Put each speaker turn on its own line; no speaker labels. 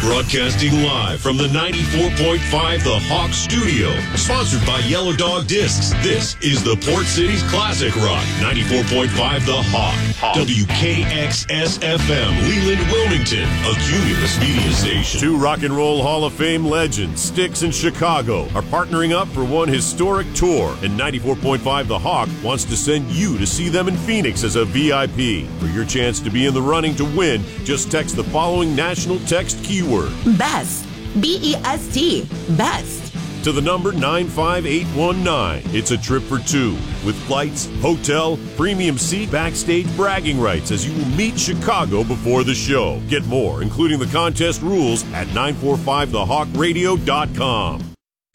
Broadcasting live from the 94.5 The Hawk Studio. Sponsored by Yellow Dog Discs. This is the Port City's Classic Rock. 94.5 The Hawk. WKXS-FM, Leland, Wilmington. A Cumulus media station.
Two Rock and Roll Hall of Fame legends, Styx and Chicago, are partnering up for one historic tour. And 94.5 The Hawk wants to send you to see them in Phoenix as a VIP. For your chance to be in the running to win, just text the following national text keyword.
BEST. B-E-S-T. BEST.
To the number 95819. It's a trip for two with flights, hotel, premium seat, backstage bragging rights as you will meet Chicago before the show. Get more, including the contest rules, at 945thehawkradio.com.